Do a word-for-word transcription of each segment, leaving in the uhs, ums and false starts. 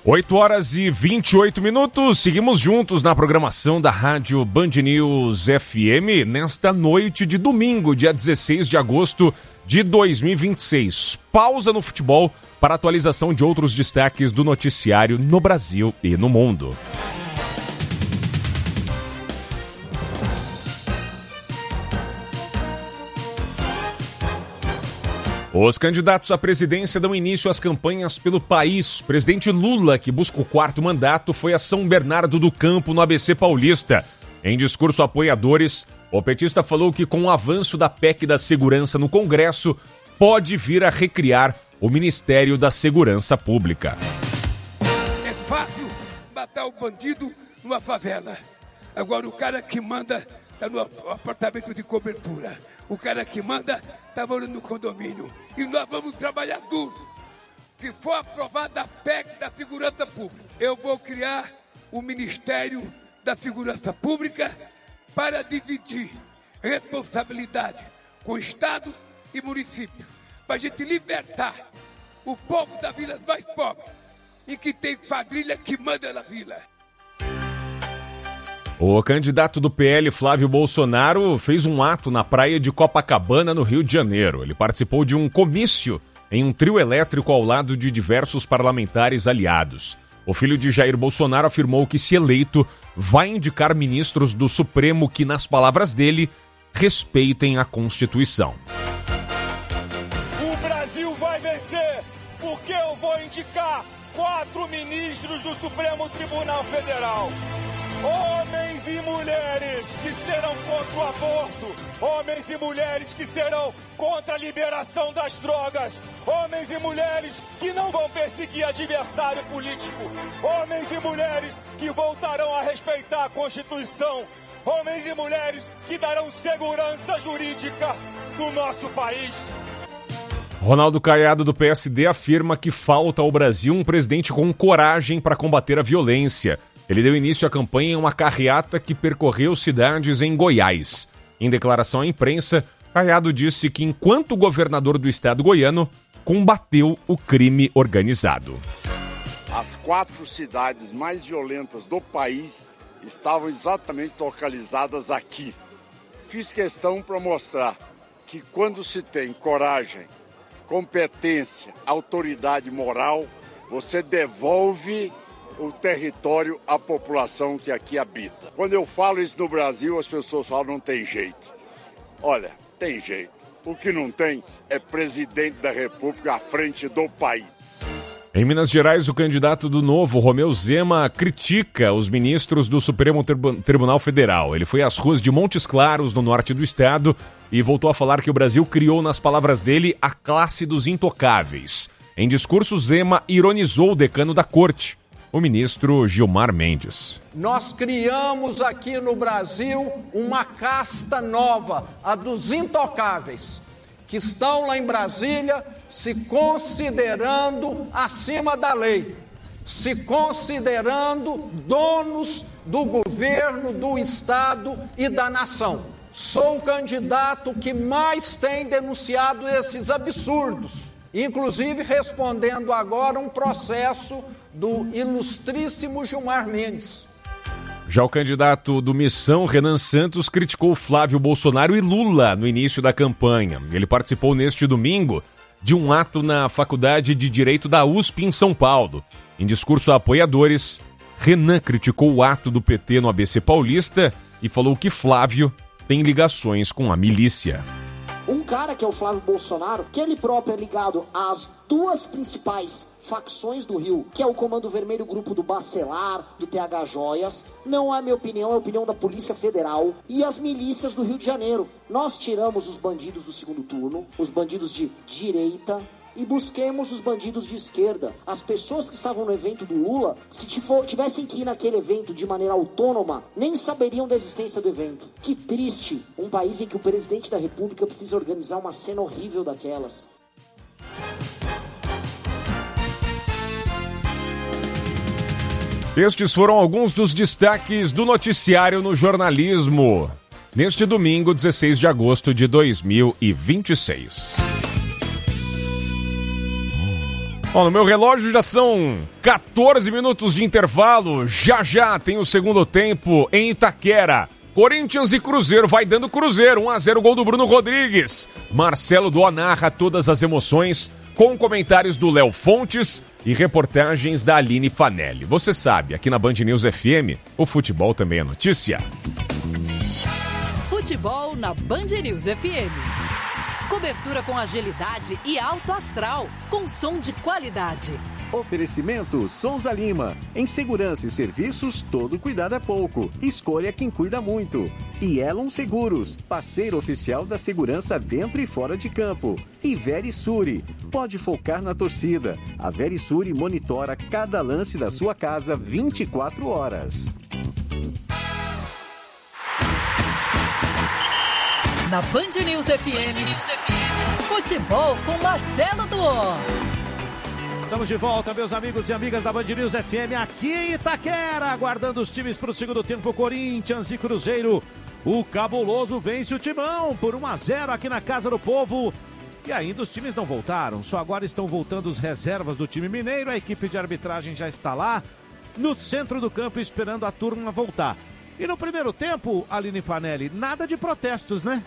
oito horas e vinte e oito minutos, seguimos juntos na programação da Rádio Band News F M nesta noite de domingo, dia dezesseis de agosto de dois mil e vinte e seis. Pausa no futebol para atualização de outros destaques do noticiário no Brasil e no mundo. Os candidatos à presidência dão início às campanhas pelo país. O presidente Lula, que busca o quarto mandato, foi a São Bernardo do Campo, no A B C Paulista. Em discurso a apoiadores, o petista falou que com o avanço da P E C da Segurança no Congresso, pode vir a recriar o Ministério da Segurança Pública. É fácil matar o bandido numa favela. Agora o cara que manda está no apartamento de cobertura. O cara que manda está morando no condomínio. E nós vamos trabalhar duro. Se for aprovada a P E C da Segurança Pública, eu vou criar o Ministério da Segurança Pública para dividir responsabilidade com estados e municípios. Para a gente libertar o povo das vilas mais pobres e que tem quadrilha que manda na vila. O candidato do P L, Flávio Bolsonaro, fez um ato na praia de Copacabana, no Rio de Janeiro. Ele participou de um comício em um trio elétrico ao lado de diversos parlamentares aliados. O filho de Jair Bolsonaro afirmou que, se eleito, vai indicar ministros do Supremo que, nas palavras dele, respeitem a Constituição. O Brasil vai vencer porque eu vou indicar quatro ministros do Supremo Tribunal Federal. Homens e mulheres que serão contra o aborto, homens e mulheres que serão contra a liberação das drogas, homens e mulheres que não vão perseguir adversário político, homens e mulheres que voltarão a respeitar a Constituição, homens e mulheres que darão segurança jurídica no nosso país. Ronaldo Caiado, do P S D, afirma que falta ao Brasil um presidente com coragem para combater a violência. Ele deu início à campanha em uma carreata que percorreu cidades em Goiás. Em declaração à imprensa, Caiado disse que, enquanto governador do estado goiano, combateu o crime organizado. As quatro cidades mais violentas do país estavam exatamente localizadas aqui. Fiz questão para mostrar que quando se tem coragem, competência, autoridade moral, você devolve o território à população que aqui habita. Quando eu falo isso no Brasil, as pessoas falam não tem jeito. Olha, tem jeito. O que não tem é presidente da República à frente do país. Em Minas Gerais, o candidato do Novo, Romeu Zema, critica os ministros do Supremo Tribunal Federal. Ele foi às ruas de Montes Claros, no norte do estado, e voltou a falar que o Brasil criou, nas palavras dele, a classe dos intocáveis. Em discurso, Zema ironizou o decano da corte, o ministro Gilmar Mendes. Nós criamos aqui no Brasil uma casta nova, a dos intocáveis, que estão lá em Brasília se considerando acima da lei, se considerando donos do governo, do Estado e da nação. Sou o candidato que mais tem denunciado esses absurdos, inclusive respondendo agora um processo do ilustríssimo Gilmar Mendes. Já o candidato do Missão, Renan Santos, criticou Flávio Bolsonaro e Lula no início da campanha. Ele participou neste domingo de um ato na Faculdade de Direito da U S P em São Paulo. Em discurso a apoiadores, Renan criticou o ato do P T no A B C Paulista e falou que Flávio tem ligações com a milícia. Um cara que é o Flávio Bolsonaro, que ele próprio é ligado às duas principais facções do Rio, que é o Comando Vermelho, grupo do Bacelar, do T H Joias, não é minha opinião, é a opinião da Polícia Federal e as milícias do Rio de Janeiro. Nós tiramos os bandidos do segundo turno, os bandidos de direita, e busquemos os bandidos de esquerda. As pessoas que estavam no evento do Lula, se tivessem que ir naquele evento de maneira autônoma, nem saberiam da existência do evento. Que triste, um país em que o presidente da República precisa organizar uma cena horrível daquelas. Estes foram alguns dos destaques do noticiário no jornalismo, neste domingo, dezesseis de agosto de dois mil e vinte e seis. Ó, no meu relógio já são quatorze minutos de intervalo. Já já tem o segundo tempo em Itaquera. Corinthians e Cruzeiro, vai dando Cruzeiro, um a zero, gol do Bruno Rodrigues. Marcelo Doa narra todas as emoções, com comentários do Léo Fontes e reportagens da Aline Fanelli. Você sabe, aqui na Band News F M, o futebol também é notícia. Futebol na Band News F M. Cobertura com agilidade e alto astral, com som de qualidade. Oferecimento Souza Lima. Em segurança e serviços, todo cuidado é pouco. Escolha quem cuida muito. E Elon Seguros, parceiro oficial da segurança dentro e fora de campo. E Verisuri, pode focar na torcida. A Verisuri monitora cada lance da sua casa vinte e quatro horas. Na Band News F M, Band News F M, futebol com Marcelo Duó. Estamos de volta, meus amigos e amigas da Band News F M, aqui em Itaquera, aguardando os times para o segundo tempo. Corinthians e Cruzeiro. O Cabuloso vence o Timão por um a zero aqui na Casa do Povo. E ainda os times não voltaram, só agora estão voltando os reservas do time mineiro. A equipe de arbitragem já está lá no centro do campo esperando a turma voltar. E no primeiro tempo, Aline Fanelli, nada de protestos, né?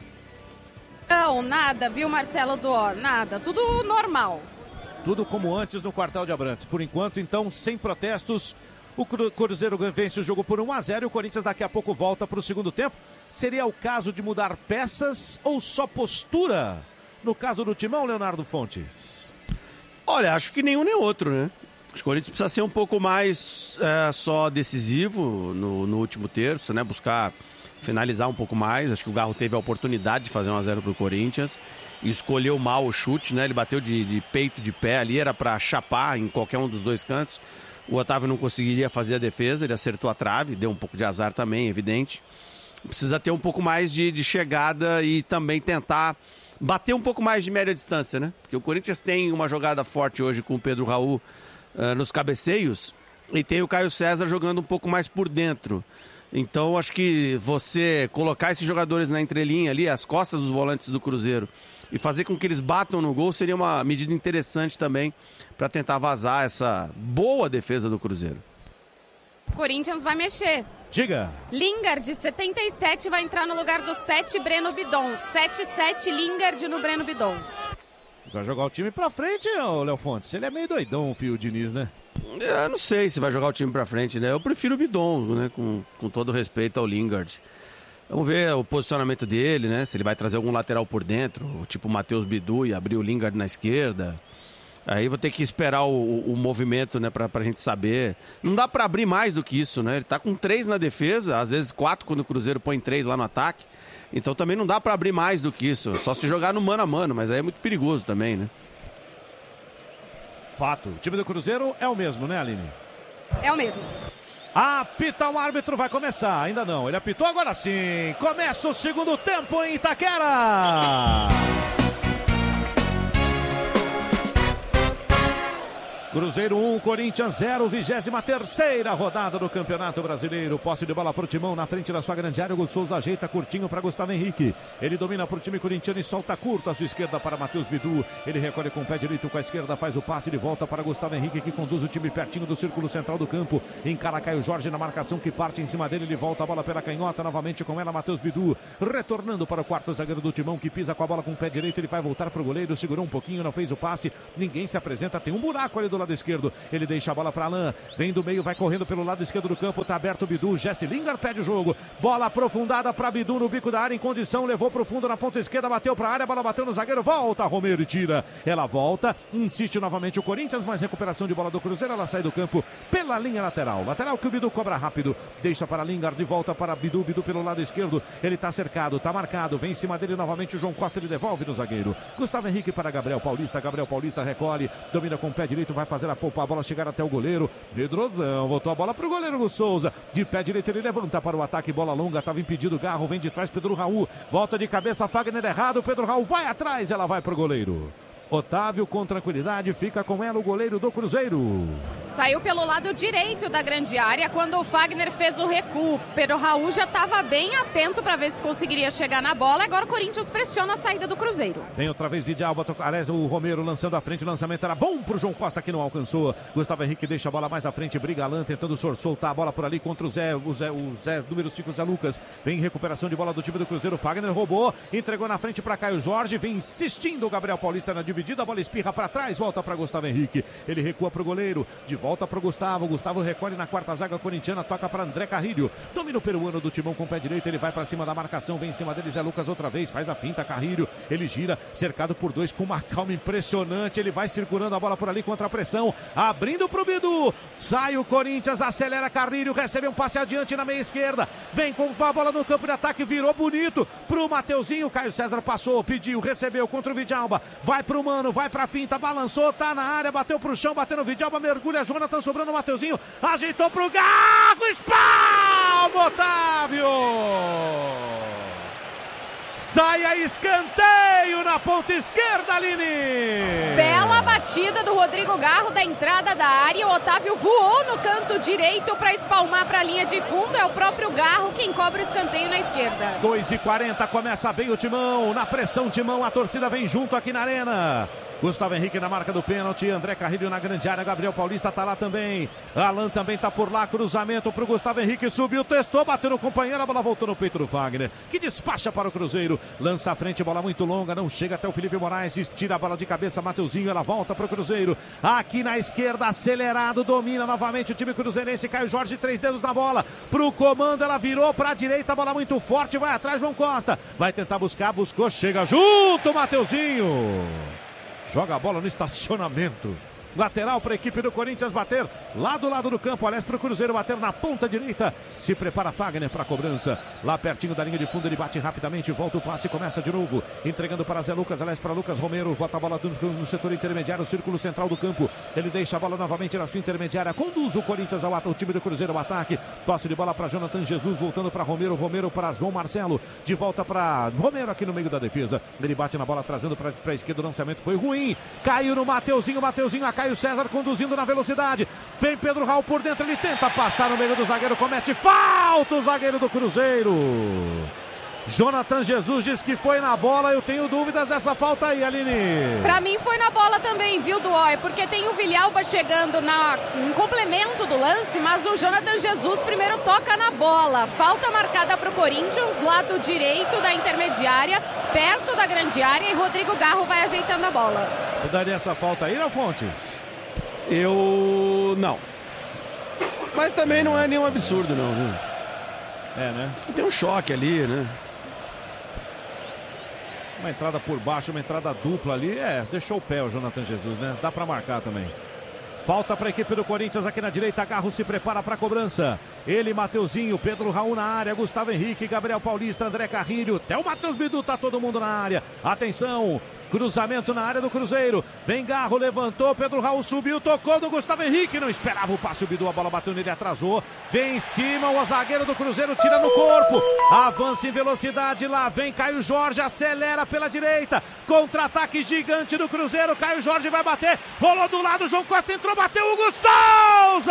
Não, nada, viu, Marcelo Duó? Nada, tudo normal. Tudo como antes no Quartel de Abrantes. Por enquanto, então, sem protestos, o Cruzeiro vence o jogo por um a zero e o Corinthians daqui a pouco volta para o segundo tempo. Seria o caso de mudar peças ou só postura? No caso do Timão, Leonardo Fontes. Olha, acho que nenhum nem outro, né? Acho que o Corinthians precisa ser um pouco mais é, só decisivo no, no último terço, né? Buscar finalizar um pouco mais. Acho que o Garro teve a oportunidade de fazer um a zero para o Corinthians. Escolheu mal o chute, né? Ele bateu de, de peito, de pé ali, era para chapar em qualquer um dos dois cantos. O Otávio não conseguiria fazer a defesa, ele acertou a trave, deu um pouco de azar também, evidente. Precisa ter um pouco mais de, de chegada e também tentar bater um pouco mais de média distância, né? Porque o Corinthians tem uma jogada forte hoje com o Pedro Raul uh, nos cabeceios e tem o Caio César jogando um pouco mais por dentro. Então, acho que você colocar esses jogadores na entrelinha ali, as costas dos volantes do Cruzeiro, e fazer com que eles batam no gol seria uma medida interessante também para tentar vazar essa boa defesa do Cruzeiro. Corinthians vai mexer. Diga. Lingard, setenta e sete, vai entrar no lugar do sete, Breno Bidon. sete sete, Lingard no Breno Bidon. Vai jogar o time pra frente, ô Léo Fontes? Ele é meio doidão, o Fio Diniz, né? Eu não sei se vai jogar o time pra frente, né? Eu prefiro o Bidon, né? Com, com todo respeito ao Lingard. Vamos ver o posicionamento dele, né? Se ele vai trazer algum lateral por dentro, tipo o Matheus Bidu e abrir o Lingard na esquerda. Aí vou ter que esperar o, o, o movimento, né, pra, pra gente saber. Não dá pra abrir mais do que isso, né? Ele tá com três na defesa, às vezes quatro quando o Cruzeiro põe três lá no ataque. Então também não dá pra abrir mais do que isso. Só se jogar no mano a mano, mas aí é muito perigoso também, né? Fato. O time do Cruzeiro é o mesmo, né, Aline? É o mesmo. Apita o árbitro, vai começar. Ainda não, ele apitou, agora sim. Começa o segundo tempo em Itaquera. Cruzeiro um, Corinthians zero, vigésima terceira rodada do Campeonato Brasileiro. Posse de bola pro Timão na frente da sua grande área. O Souza ajeita curtinho para Gustavo Henrique. Ele domina pro time corintiano e solta curto à sua esquerda para Matheus Bidu. Ele recolhe com o pé direito, com a esquerda faz o passe de volta para Gustavo Henrique, que conduz o time pertinho do círculo central do campo. Encara Caio Jorge na marcação que parte em cima dele. Ele volta a bola pela canhota, novamente com ela Matheus Bidu. Retornando para o quarto zagueiro do Timão, que pisa com a bola com o pé direito. Ele vai voltar pro goleiro, segurou um pouquinho, não fez o passe. Ninguém se apresenta, tem um buraco ali do lado esquerdo. Ele deixa a bola para Alain, vem do meio, vai correndo pelo lado esquerdo do campo, tá aberto o Bidu. Jesse Lingard pede o jogo, bola aprofundada para Bidu no bico da área, em condição, levou pro fundo na ponta esquerda, bateu para a área, bola bateu no zagueiro, volta Romero e tira, ela volta, insiste novamente o Corinthians, mas recuperação de bola do Cruzeiro, ela sai do campo pela linha lateral, lateral que o Bidu cobra rápido, deixa para Lingard, de volta para Bidu, Bidu pelo lado esquerdo, ele tá cercado, tá marcado, vem em cima dele novamente o João Costa, ele devolve no zagueiro, Gustavo Henrique para Gabriel Paulista, Gabriel Paulista recolhe, domina com o pé direito, vai fazer a poupa, a bola chegar até o goleiro, Pedrozão, voltou a bola pro goleiro do Souza, de pé direito ele levanta para o ataque, bola longa, estava impedido o Garro, vem de trás Pedro Raul, volta de cabeça, Fagner errado, Pedro Raul vai atrás, ela vai pro goleiro. Otávio com tranquilidade, fica com ela o goleiro do Cruzeiro. Saiu pelo lado direito da grande área quando o Fagner fez o recuo. Pero Raul já estava bem atento para ver se conseguiria chegar na bola. Agora o Corinthians pressiona a saída do Cruzeiro. Tem outra vez Vidalba, aliás, o Romero lançando à frente. O lançamento era bom pro João Costa, que não alcançou. Gustavo Henrique deixa a bola mais à frente. Briga Alain tentando soltar a bola por ali contra o Zé. O Zé, o Zé número cinco, Zé Lucas. Vem recuperação de bola do time do Cruzeiro. Fagner roubou, entregou na frente para Caio Jorge. Vem insistindo o Gabriel Paulista na dividida. A bola espirra para trás, volta para Gustavo Henrique. Ele recua pro goleiro, de volta pro Gustavo. Gustavo recolhe na quarta zaga corintiana, toca para André Carrilho. Domina o peruano do timão com o pé direito. Ele vai para cima da marcação, vem em cima dele Zé Lucas outra vez, faz a finta, Carrilho. Ele gira, cercado por dois com uma calma impressionante. Ele vai circulando a bola por ali contra a pressão, abrindo pro Bidu. Sai o Corinthians, acelera Carrilho, recebe um passe adiante na meia esquerda. Vem com a bola no campo de ataque, virou bonito pro Mateuzinho. Caio César passou, pediu, recebeu contra o Vidalba. Vai pro Mano, vai pra finta, balançou, tá na área, bateu pro chão, bateu no Vidalba, mergulha, Jonathan sobrando o Mateuzinho. Ajeitou pro Garro, espalma Otávio. Sai a escanteio na ponta esquerda, Aline. Bela batida do Rodrigo Garro da entrada da área. O Otávio voou no canto direito para espalmar para a linha de fundo. É o próprio Garro quem cobra o escanteio na esquerda. dois e quarenta, começa bem o Timão. Na pressão, Timão, a torcida vem junto aqui na arena. Gustavo Henrique na marca do pênalti, André Carrilho na grande área, Gabriel Paulista tá lá também, Alan também tá por lá, cruzamento pro Gustavo Henrique, subiu, testou, bateu no companheiro, a bola voltou no peito do Fagner, que despacha para o Cruzeiro, lança à frente, bola muito longa, não chega até o Felipe Moraes, tira a bola de cabeça, Mateuzinho, ela volta pro Cruzeiro, aqui na esquerda, acelerado, domina novamente o time cruzeirense, Caio Jorge, três dedos na bola, pro comando, ela virou pra direita, bola muito forte, vai atrás, João Costa, vai tentar buscar, buscou, chega junto, Mateuzinho. Joga a bola no estacionamento. Lateral para a equipe do Corinthians bater lá do lado do campo, aliás para o Cruzeiro bater na ponta direita. Se prepara Fagner para a cobrança. Lá pertinho da linha de fundo ele bate rapidamente, volta o passe, começa de novo. Entregando para Zé Lucas, aliás para Lucas Romero. Bota a bola no, no setor intermediário, círculo central do campo. Ele deixa a bola novamente na sua intermediária. Conduz o Corinthians ao ataque, o time do Cruzeiro ao ataque. Tosse de bola para Jonathan Jesus, voltando para Romero. Romero para João Marcelo. De volta para Romero aqui no meio da defesa. Ele bate na bola, trazendo para a esquerda. O lançamento foi ruim. Caiu no Mateuzinho, Mateuzinho a Caio César conduzindo na velocidade, vem Pedro Raul por dentro, ele tenta passar no meio do zagueiro, comete falta o zagueiro do Cruzeiro. Jonathan Jesus diz que foi na bola, eu tenho dúvidas dessa falta aí, Aline. Pra mim foi na bola também, viu, Duói? Porque tem o Villalba chegando na, em complemento do lance, mas o Jonathan Jesus primeiro toca na bola. Falta marcada pro Corinthians, lado direito da intermediária, perto da grande área, e Rodrigo Garro vai ajeitando a bola. Você daria essa falta aí, não, Fontes? Eu... não. Mas também não é nenhum absurdo, não, viu? É, né? Tem um choque ali, né? Uma entrada por baixo, uma entrada dupla ali. É, deixou o pé o Jonathan Jesus, né? Dá pra marcar também. Falta para a equipe do Corinthians aqui na direita. Garro se prepara para a cobrança. Ele, Mateuzinho, Pedro Raul na área, Gustavo Henrique, Gabriel Paulista, André Carrilho. Até o Matheus Bidu, tá todo mundo na área. Atenção, cruzamento na área do Cruzeiro. Vem Garro, levantou, Pedro Raul subiu, tocou do Gustavo Henrique. Não esperava o passe, o Bidu, a bola bateu nele, atrasou. Vem em cima, o zagueiro do Cruzeiro tira no corpo. Avança em velocidade, lá vem Caio Jorge, acelera pela direita. Contra-ataque gigante do Cruzeiro, Caio Jorge vai bater. Rolou do lado, João Costa entrou, bateu Hugo Souza!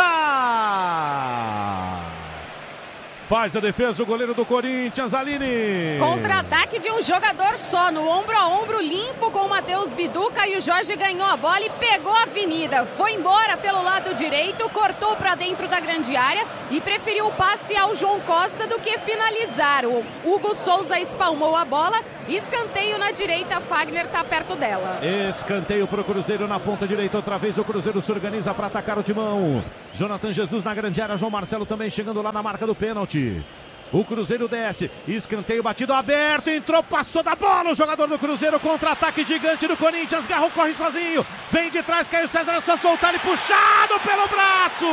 Faz a defesa o goleiro do Corinthians, Aline. Contra-ataque de um jogador só, no ombro a ombro, limpo com o Matheus Biduca, e o Jorge ganhou a bola e pegou a avenida. Foi embora pelo lado direito, cortou para dentro da grande área e preferiu o passe ao João Costa do que finalizar. O Hugo Souza espalmou a bola, escanteio na direita, Fagner está perto dela. Escanteio para o Cruzeiro na ponta direita, outra vez o Cruzeiro se organiza para atacar o timão. Jonathan Jesus na grande área, João Marcelo também chegando lá na marca do pênalti. O Cruzeiro desce, escanteio batido aberto, entrou, passou da bola o jogador do Cruzeiro, contra-ataque gigante do Corinthians, Garro corre sozinho, vem de trás, Caio César, é só soltar e puxado pelo braço.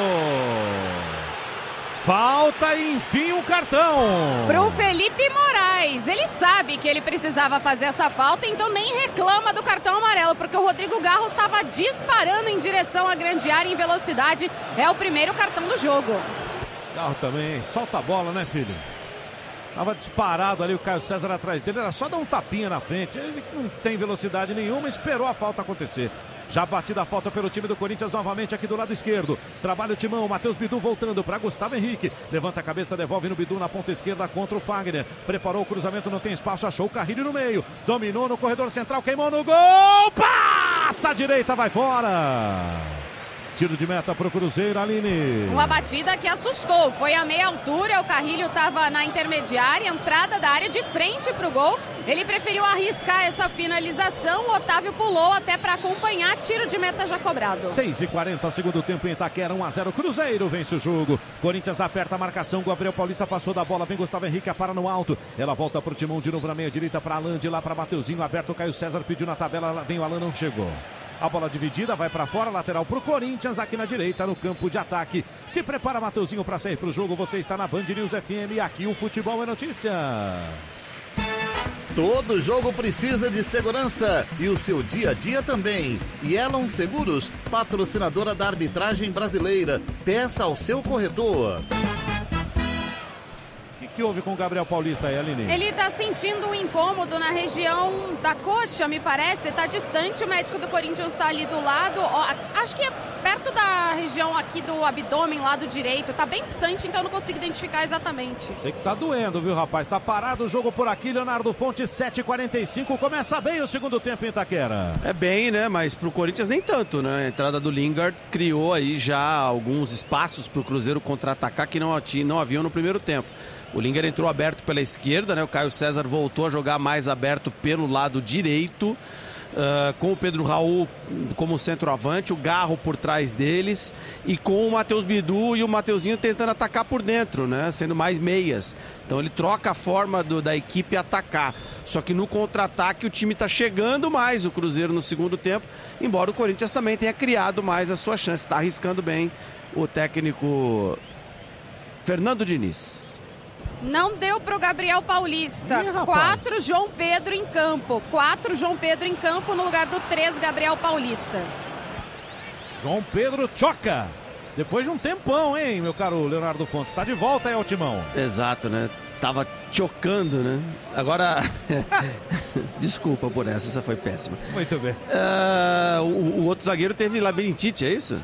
Falta e enfim um cartão. Pro Felipe Moraes, ele sabe que ele precisava fazer essa falta, então nem reclama do cartão amarelo, porque o Rodrigo Garro estava disparando em direção à grande área em velocidade, é o primeiro cartão do jogo. Garro também, solta a bola, né, filho? Tava disparado ali o Caio César atrás dele, era só dar um tapinha na frente. Ele não tem velocidade nenhuma, esperou a falta acontecer. Já batida a falta pelo time do Corinthians novamente aqui do lado esquerdo. Trabalha o timão, Matheus Bidu voltando para Gustavo Henrique. Levanta a cabeça, devolve no Bidu na ponta esquerda contra o Fagner. Preparou o cruzamento, não tem espaço, achou o Carrilho no meio. Dominou no corredor central, queimou no gol. Passa a direita, vai fora. Tiro de meta para o Cruzeiro, Aline. Uma batida que assustou. Foi a meia altura, o Carrilho estava na intermediária, entrada da área de frente para o gol. Ele preferiu arriscar essa finalização. O Otávio pulou até para acompanhar. Tiro de meta já cobrado. seis e quarenta, segundo tempo em Itaquera, um a zero. Cruzeiro vence o jogo. Corinthians aperta a marcação. Gabriel Paulista passou da bola. Vem Gustavo Henrique, para no alto. Ela volta para o timão de novo na meia direita para Alan. De lá para Mateuzinho. Aberto, o Caio César pediu na tabela. Vem o Alan, não chegou. A bola dividida, vai para fora, lateral para o Corinthians, aqui na direita, no campo de ataque. Se prepara Mateuzinho para sair para o jogo. Você está na Band News F M e aqui o futebol é notícia. Todo jogo precisa de segurança e o seu dia a dia também. Yellow Seguros, patrocinadora da arbitragem brasileira. Peça ao seu corretor. O que houve com o Gabriel Paulista aí, Aline? Ele está sentindo um incômodo na região da coxa, me parece. Está distante, o médico do Corinthians está ali do lado. Ó, acho que é perto da região aqui do abdômen, lado direito. Está bem distante, então eu não consigo identificar exatamente. Sei que tá doendo, viu, rapaz? Tá parado o jogo por aqui, Leonardo Fonte, sete e quarenta e cinco. Começa bem o segundo tempo em Itaquera. É bem, né? Mas pro Corinthians nem tanto, né? A entrada do Lingard criou aí já alguns espaços pro Cruzeiro contra-atacar que não, não haviam no primeiro tempo. O Lingard entrou aberto pela esquerda, né? O Caio César voltou a jogar mais aberto pelo lado direito, uh, com o Pedro Raul como centroavante, o Garro por trás deles e com o Matheus Bidu e o Mateuzinho tentando atacar por dentro, né? Sendo mais meias. Então ele troca a forma do, da equipe atacar. Só que no contra-ataque o time está chegando mais, o Cruzeiro no segundo tempo, embora o Corinthians também tenha criado mais a sua chance. Está arriscando bem o técnico Fernando Diniz. Não deu para o Gabriel Paulista. Ih, Quatro João Pedro em campo. Quatro João Pedro em campo no lugar do três Gabriel Paulista. João Pedro choca. Depois de um tempão, hein, meu caro Leonardo Fontes. Está de volta aí ao timão. Exato, né? Tava chocando, né? Agora, desculpa por essa, essa foi péssima. Muito bem. Uh, o, o outro zagueiro teve labirintite, é isso?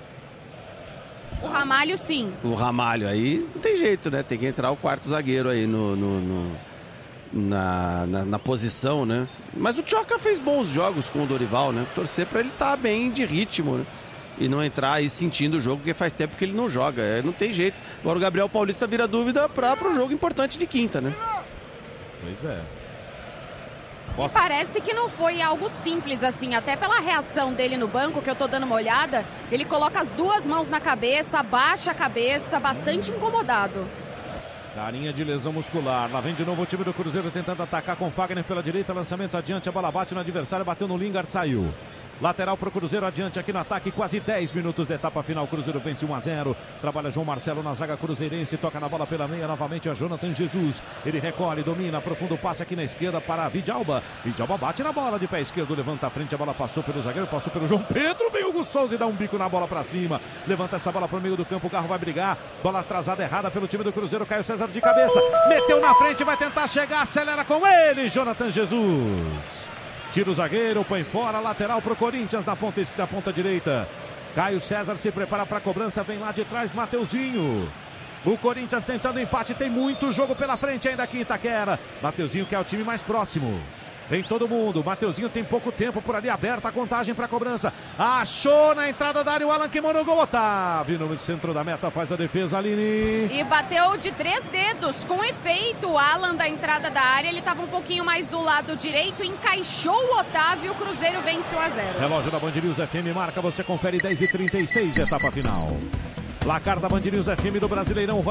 O Ramalho, sim. O Ramalho, aí não tem jeito, né? Tem que entrar o quarto zagueiro aí no, no, no na, na, na posição, né? Mas o Tchoca fez bons jogos com o Dorival, né? Torcer pra ele estar tá bem de ritmo, né? E não entrar aí sentindo o jogo, porque faz tempo que ele não joga. É, não tem jeito. Agora o Gabriel Paulista vira dúvida para o jogo importante de quinta, né? Pois é. Me parece que não foi algo simples assim, até pela reação dele no banco, que eu tô dando uma olhada, ele coloca as duas mãos na cabeça, abaixa a cabeça, bastante incomodado. Carinha de lesão muscular. Lá vem de novo o time do Cruzeiro tentando atacar com Fagner pela direita, lançamento adiante, a bola bate no adversário, bateu no Lingard, saiu. Lateral para o Cruzeiro, adiante aqui no ataque, quase dez minutos da etapa final, Cruzeiro vence um a zero, trabalha João Marcelo na zaga cruzeirense, toca na bola pela meia, novamente a Jonathan Jesus, ele recolhe, domina, profundo passe aqui na esquerda para Vidalba, Vidalba bate na bola de pé esquerdo, levanta a frente, a bola passou pelo zagueiro, passou pelo João Pedro, vem o Hugo Souza e dá um bico na bola para cima, levanta essa bola para o meio do campo, o Garro vai brigar, bola atrasada errada pelo time do Cruzeiro, Caio César de cabeça, meteu na frente, vai tentar chegar, acelera com ele, Jonathan Jesus. Tira o zagueiro, põe fora, lateral para o Corinthians na ponta, na ponta direita. Caio César se prepara para a cobrança, vem lá de trás, Mateuzinho. O Corinthians tentando empate, tem muito jogo pela frente ainda aqui em Itaquera. Mateuzinho que é o time mais próximo. Vem todo mundo, Mateuzinho tem pouco tempo por ali, aberta a contagem para a cobrança. Achou na entrada da área o Alan Queimou no gol, Otávio no centro da meta, faz a defesa, Aline. E bateu de três dedos, com efeito, o Alan da entrada da área, ele estava um pouquinho mais do lado direito, encaixou o Otávio, o Cruzeiro vence um a zero. Relógio da Band News F M marca, você confere dez e trinta e seis, etapa final. Placar da Band News F M do Brasileirão.